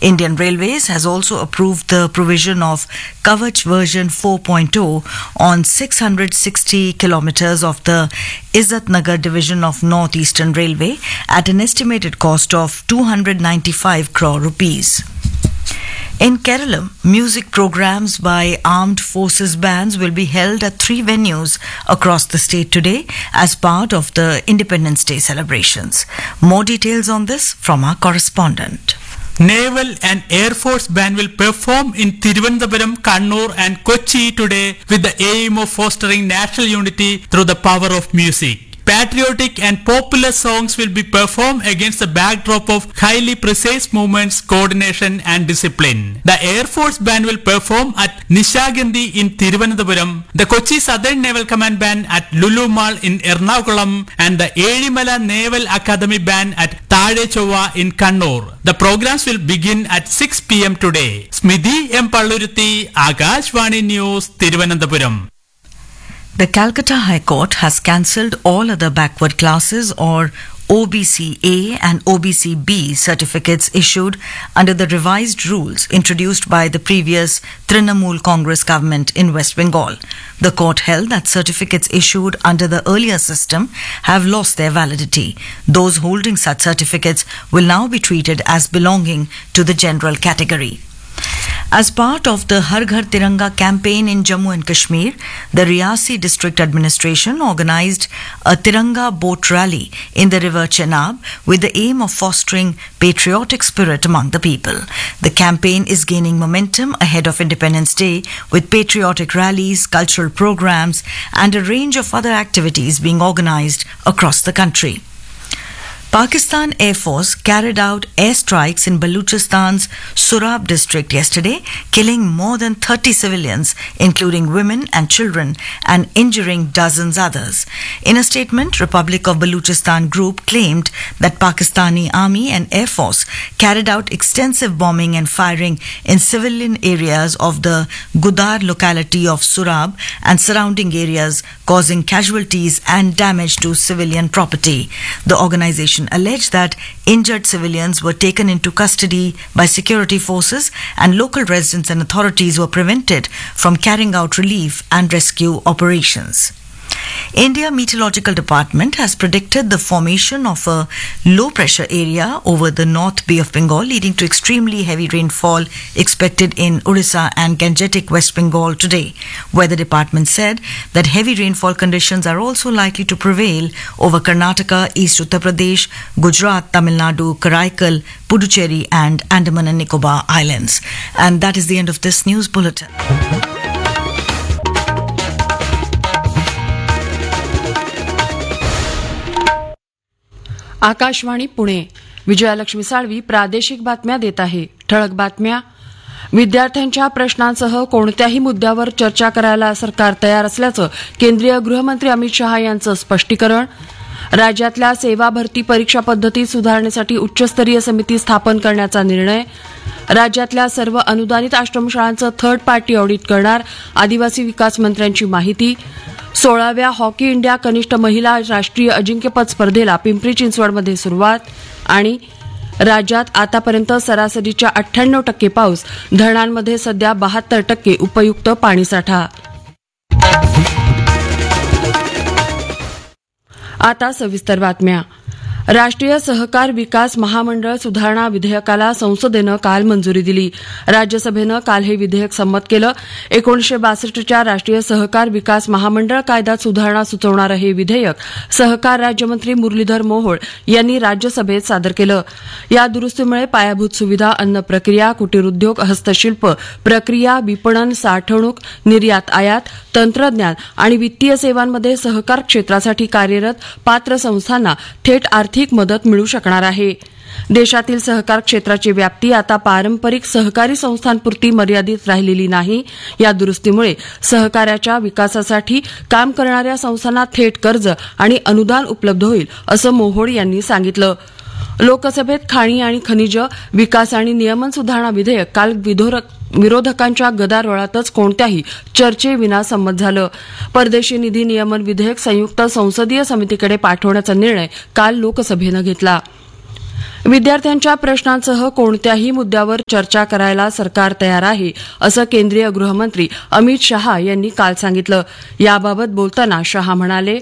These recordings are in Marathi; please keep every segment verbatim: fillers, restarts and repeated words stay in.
Indian Railways has also approved the provision of Kavach version four point oh on six hundred sixty kilometers of the Izzat Nagar division of North Eastern Railway at an estimated cost of two hundred ninety-five crore rupees. In Kerala, music programs by armed forces bands will be held at three venues across the state today as part of the Independence Day celebrations. More details on this from our correspondent. Naval and Air Force Band will perform in Thiruvananthapuram, Kannur and Kochi today with the aim of fostering national unity through the power of music. Patriotic and popular songs will be performed against the backdrop of highly precise movements, coordination and discipline. The Air Force Band will perform at Nishagandhi in Thiruvananthapuram, the Kochi Southern Naval Command Band at Lulu Mall in Ernakulam and the Ezhimala Naval Academy Band at Thade Chova in Kannur. The programs will begin at six p m today. Smidhi M. Palluruthi, Akashvani News, Thiruvananthapuram. The Calcutta High Court has cancelled all other backward classes or O B C A and O B C B certificates issued under the revised rules introduced by the previous Trinamool Congress government in West Bengal. The court held that certificates issued under the earlier system have lost their validity. Those holding such certificates will now be treated as belonging to the general category. As part of the Har Ghar Tiranga campaign in Jammu and Kashmir, the Riyasi District Administration organized a Tiranga boat rally in the river Chenab with the aim of fostering patriotic spirit among the people. The campaign is gaining momentum ahead of Independence Day with patriotic rallies, cultural programs and a range of other activities being organized across the country. Pakistan Air Force carried out airstrikes in Baluchistan's Surab district yesterday, killing more than thirty civilians, including women and children, and injuring dozens others. In a statement, Republic of Baluchistan Group claimed that Pakistani Army and Air Force carried out extensive bombing and firing in civilian areas of the Gudar locality of Surab and surrounding areas, causing casualties and damage to civilian property. The organization alleged that injured civilians were taken into custody by security forces and local residents and authorities were prevented from carrying out relief and rescue operations. India Meteorological Department has predicted the formation of a low pressure area over the North Bay of Bengal, leading to extremely heavy rainfall expected in Odisha and Gangetic West Bengal today. Weather Department said that heavy rainfall conditions are also likely to prevail over Karnataka, East Uttar Pradesh, Gujarat, Tamil Nadu, Karaikal, Puducherry and Andaman and Nicobar Islands. And that is the end of this news bulletin. Akashvani Pune. Vijayalakshmi Salvi प्रादेशिक बातम्या देत आहे. ठळक बातम्या. विद्यार्थ्यांच्या प्रश्नांसह कोणत्याही मुद्द्यावर चर्चा करायला सरकार तयार असल्याचं केंद्रीय गृहमंत्री अमित शहा यांचं स्पष्टीकरण. राज्यातल्या सेवा भरती परीक्षा पद्धती सुधारण्यासाठी उच्चस्तरीय समिती स्थापन करण्याचा निर्णय. राज्यातल्या सर्व अनुदानित आश्रमशाळांचं थर्ड पार्टी ऑडिट करणार, आदिवासी विकास मंत्र्यांची माहिती. सोळाव्या हॉकी इंडिया कनिष्ठ महिला राष्ट्रीय अजिंक्यपद स्पर्धेला पिंपरी चिंचवडमध्ये सुरुवात. आणि राज्यात आतापर्यंत सरासरीच्या अठ्ठ्याण्णव टक्के पाऊस, धरणांमध्ये सध्या बहात्तर टक्के उपयुक्त पाणीसाठा. आता सविस्तर बातम्या. राष्ट्रीय सहकार विकास महामंडळ सुधारणा विधेयकाला संसदेनं काल मंजुरी दिली. राज्यसभेनं काल हे विधेयक संमत केलं. एकोणीसशे बासष्टच्या राष्ट्रीय सहकार विकास महामंडळ कायद्यात सुधारणा सुचवणारं हे विधेयक सहकार राज्यमंत्री मुरलीधर मोहोळ यांनी राज्यसभेत सादर केलं. या दुरुस्तीमुळे पायाभूत सुविधा, अन्न प्रक्रिया, कुटीर उद्योग, हस्तशिल्प, प्रक्रिया, विपणन, साठवणूक, निर्यात आयात, तंत्रज्ञान आणि वित्तीय सेवांमध्ये सहकार क्षेत्रासाठी कार्यरत पात्र संस्थांना थेट आर्थिक मदत मिळू शकणार आहे. देशातील सहकार क्षेत्राची व्याप्ती आता पारंपरिक सहकारी संस्थांपुरती मर्यादित राहिलेली नाही. या दुरुस्तीमुळे सहकार्याच्या विकासासाठी काम करणाऱ्या संस्थांना थेट कर्ज आणि अनुदान उपलब्ध होईल, असं मोहोळ यांनी सांगितलं. लोकसभेत खाणी आणि खनिज विकास आणि नियमन सुधारणा विधेयक काल विरोधकांच्या गदारोळातच कोणत्याही चर्चेविना संमत झालं. परदेशी निधी नियमन विधेयक संयुक्त संसदीय समितीकडे पाठवण्याचा निर्णय काल लोकसभेनं घेतला. विद्यार्थ्यांच्या प्रश्नांसह कोणत्याही मुद्द्यावर चर्चा करायला सरकार तयार आहे असं केंद्रीय गृहमंत्री अमित शहा यांनी काल सांगितलं. याबाबत बोलताना शहा म्हणाले,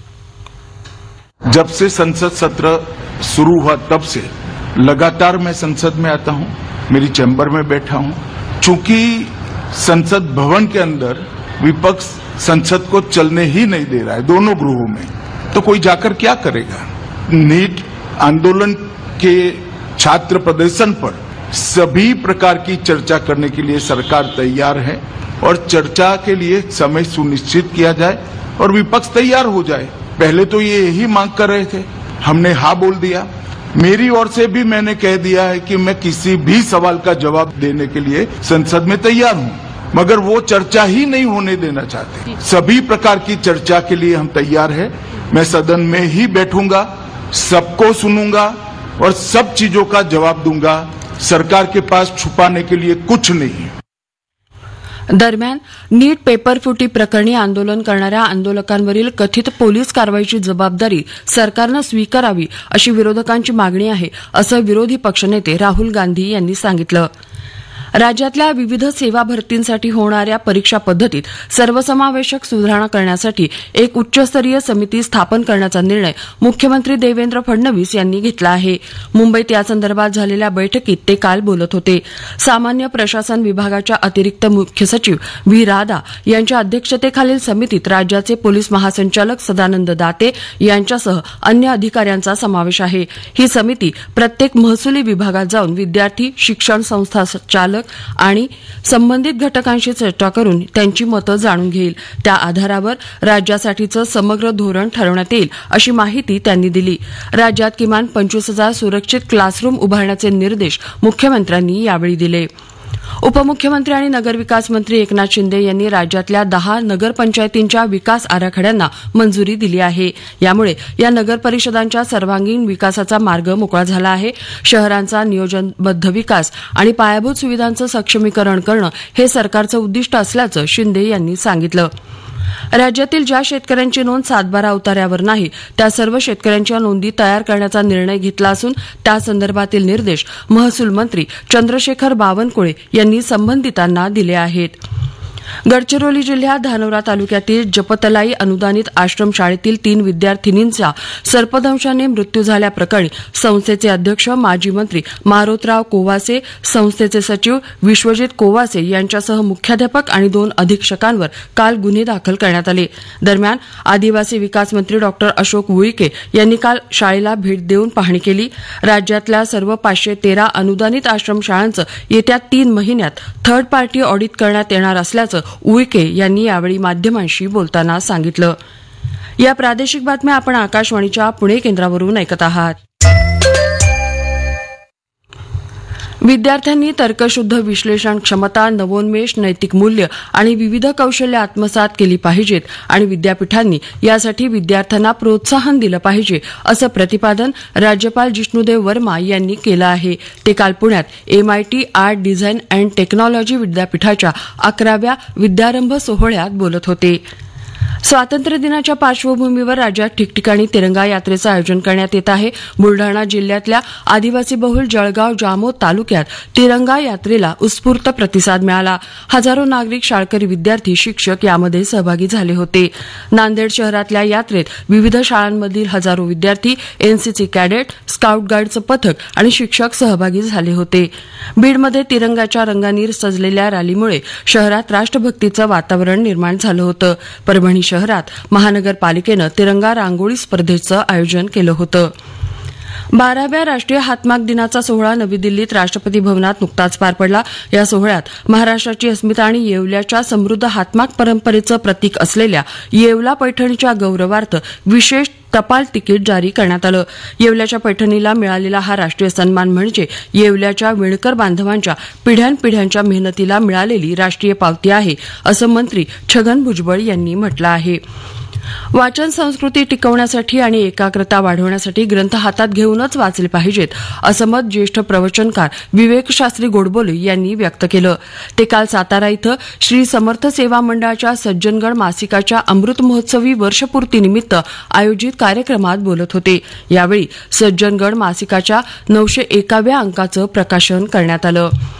जब से संसद सत्र शुरू हुआ तब से लगातार मैं संसद में आता हूं, मेरी चैम्बर में बैठा हूं. चूंकि संसद भवन के अंदर विपक्ष संसद को चलने ही नहीं दे रहा है दोनों गृहों में, तो कोई जाकर क्या करेगा. नीट आंदोलन के छात्र प्रदर्शन पर सभी प्रकार की चर्चा करने के लिए सरकार तैयार है और चर्चा के लिए समय सुनिश्चित किया जाए और विपक्ष तैयार हो जाए. पहले तो ये यही मांग कर रहे थे, हमने हाँ बोल दिया. मेरी ओर से भी मैंने कह दिया है कि मैं किसी भी सवाल का जवाब देने के लिए संसद में तैयार हूं, मगर वो चर्चा ही नहीं होने देना चाहते. सभी प्रकार की चर्चा के लिए हम तैयार हैं. मैं सदन में ही बैठूंगा, सबको सुनूंगा और सब चीजों का जवाब दूंगा. सरकार के पास छुपाने के लिए कुछ नहीं. दरम्यान नीट पेपर फुटी प्रकरणी आंदोलन करणाऱ्या आंदोलकांवरील कथित पोलीस कारवाईची जबाबदारी सरकारनं स्वीकारावी अशी विरोधकांची मागणी आहे असं विरोधी पक्षनेते राहुल गांधी यांनी सांगितलं. राज्यातल्या विविध सेवा भरतींसाठी होणाऱ्या परीक्षा पद्धतीत सर्वसमावेशक सुधारणा करण्यासाठी एक उच्चस्तरीय समिती स्थापन करण्याचा निर्णय मुख्यमंत्री देवेंद्र फडणवीस यांनी घेतला आहे. मुंबईत यासंदर्भात झालेल्या बैठकीत ते काल बोलत होते. सामान्य प्रशासन विभागाच्या अतिरिक्त मुख्य सचिव व्ही राधा यांच्या अध्यक्षतेखालील समितीत राज्याचे पोलीस महासंचालक सदानंद दाते यांच्यासह अन्य अधिकाऱ्यांचा समावेश आहे. ही समिती प्रत्येक महसुली विभागात जाऊन विद्यार्थी, शिक्षण संस्था चालक आणि संबंधित घटकांशी चर्चा करून त्यांची मतं जाणून घेईल. त्या आधारावर राज्यासाठीचं समग्र धोरण ठरवण्यात येईल अशी माहिती त्यांनी दिली. राज्यात किमान पंचवीस हजार सुरक्षित क्लासरूम उभारण्याचे निर्देश मुख्यमंत्र्यांनी यावेळी दिले. उपमुख्यमंत्री आणि नगरविकास मंत्री एकनाथ शिंदे यांनी राज्यातल्या दहा नगरपंचायतींच्या विकास आराखड्यांना मंजुरी दिली आहे. यामुळे या नगरपरिषदांच्या सर्वांगीण विकासाचा मार्ग मोकळा झाला आहे. शहरांचा नियोजनबद्ध विकास आणि पायाभूत सुविधांचं सक्षमीकरण करणं हे सरकारचं उद्दिष्ट असल्याचं शिंदे यांनी सांगितलं. राज्यातील ज्या शेतकऱ्यांची नोंद सातबारा अवतार्यावर नाही त्या सर्व शेतकऱ्यांच्या नोंदी तयार करण्याचा निर्णय घेतला असून त्यासंदर्भातील निर्देश महसूल मंत्री चंद्रशेखर बावनकुळे यांनी संबंधितांना दिले आहेत. गडचिरोली जिल्ह्यात धानोरा तालुक्यातील जपतलाई अनुदानित आश्रमशाळेतील तीन विद्यार्थिनींचा सर्पदंशाने मृत्यू झाल्याप्रकरणी संस्थेचे अध्यक्ष माजी मंत्री मारोतराव कोवासे, संस्थेचे सचिव विश्वजित कोवासे यांच्यासह मुख्याध्यापक आणि दोन अधीक्षकांवर काल गुन्हे दाखल करण्यात आले. दरम्यान आदिवासी विकास मंत्री डॉक्टर अशोक उईके यांनी काल शाळेला भेट देऊन पाहणी केली. राज्यातल्या सर्व पाचशे तेरा अनुदानित आश्रमशाळांचं येत्या तीन महिन्यात थर्ड पार्टी ऑडिट करण्यात येणार असल्याचं उईके यांनी यावेळी माध्यमांशी बोलताना सांगितलं. या प्रादेशिक बातम्या आपण आकाशवाणीच्या पुणे केंद्रावरून ऐकत आहात. विद्यार्थ्यांनी तर्कशुद्ध विश्लेषण क्षमता, नवोन्मेष, नैतिक मूल्य आणि विविध कौशल्य आत्मसात केली पाहिजेत आणि विद्यापीठांनी यासाठी विद्यार्थ्यांना प्रोत्साहन दिलं पाहिजे असं प्रतिपादन राज्यपाल जिष्णुदेव वर्मा यांनी केलं आहे. ते काल पुण्यात MIT art design and technology विद्यापीठाच्या अकराव्या विद्यारंभ सोहळ्यात बोलत होते. स्वातंत्र्य दिनाच्या पार्श्वभूमीवर राज्यात ठिकठिकाणी तिरंगा यात्रेचं आयोजन करण्यात येत आहे. बुलढाणा जिल्ह्यातल्या आदिवासी बहुल जळगाव जामोद तालुक्यात तिरंगा यात्रेला उत्स्फूर्त प्रतिसाद मिळाला. हजारो नागरिक, शाळकरी, विद्यार्थी, शिक्षक यामध्ये सहभागी झाले होते. नांदेड शहरातल्या यात्रेत विविध शाळांमधील हजारो विद्यार्थी, एनसीसी कॅडेट, स्काउट गाईडचं पथक आणि शिक्षक सहभागी झाले होते. बीडमध्ये तिरंगाच्या रंगांनी सजलेल्या रॅलीमुळे शहरात राष्ट्रभक्तीचं वातावरण निर्माण झालं होतं. परभणी शहरात महानगरपालिकेनं तिरंगा रांगोळी स्पर्धेचं आयोजन केलं होतं. बाराव्या राष्ट्रीय हातमाग दिनाचा सोहळा नवी दिल्लीत राष्ट्रपती भवनात नुकताच पार पडला. या सोहळ्यात महाराष्ट्राची अस्मिता आणि येवल्याच्या समृद्ध हातमाग परंपरेचं प्रतीक असलेल्या येवला पैठणीच्या गौरवार्थ विशेष टपाल तिकीट जारी करण्यात आलं. येवल्याच्या पैठणीला मिळालेला हा राष्ट्रीय सन्मान म्हणजे येवल्याच्या विणकर बांधवांच्या पिढ्यानपिढ्यांच्या मेहनतीला मिळालेली राष्ट्रीय पावती आहे असं मंत्री छगन भुजबळ यांनी म्हटलं आहे. वाचन संस्कृती टिकवण्यासाठी आणि एकाग्रता वाढवण्यासाठी ग्रंथ हातात घेऊनच वाचले पाहिजेत असं मत ज्येष्ठ प्रवचनकार विवेक शास्त्री गोडबोले यांनी व्यक्त केलं. ते काल सातारा इथं श्री समर्थ सेवा मंडळाच्या सज्जनगड मासिकाच्या अमृत महोत्सवी वर्षपूर्तीनिमित्त आयोजित कार्यक्रमात बोलत होते. यावेळी सज्जनगड मासिकाच्या नऊशे एकाव्या अंकाचं प्रकाशन करण्यात आलं.